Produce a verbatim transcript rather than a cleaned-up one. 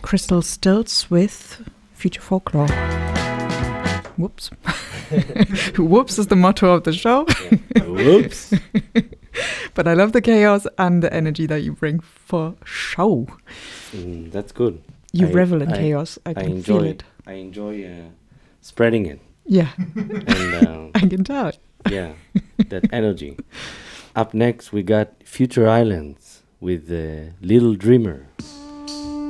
Crystal Stills with Future Folklore. Whoops. Whoops is the motto of the show. Yeah. Whoops. But I love the chaos and the energy that you bring for show. Mm, that's good. You I, revel in I, chaos. I I can enjoy, feel it. I enjoy uh, spreading it. Yeah. And um, I can tell. yeah, that energy. Up next, we got Future Islands with uh, Little Dreamer.